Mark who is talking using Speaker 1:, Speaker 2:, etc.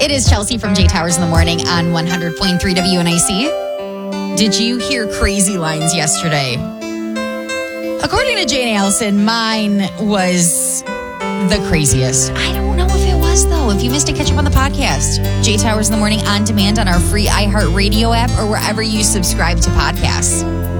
Speaker 1: It is Chelsea from J Towers in the Morning on 100.3 WNIC. Did you hear crazy lines yesterday? According to Jane Allison, mine was the craziest. I don't know if it was, though. If you missed it, catch up on the podcast. J Towers in the Morning on demand on our free iHeartRadio app or wherever you subscribe to podcasts.